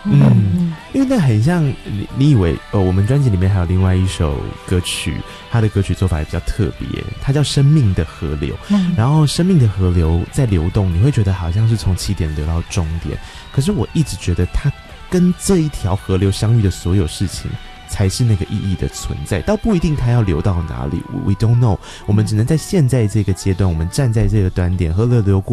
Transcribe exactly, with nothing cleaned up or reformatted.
嗯，因为那很像你，你以为呃，我们专辑里面还有另外一首歌曲，它的歌曲做法也比较特别，它叫《生命的河流》。嗯，然后生命的河流在流动，你会觉得好像是从起点流到终点，可是我一直觉得它跟这一条河流相遇的所有事情才是那个意义的存在，倒不一定它要流到哪里 ，We don't know。我们只能在现在这个阶段，我们站在这个端点，河流流过。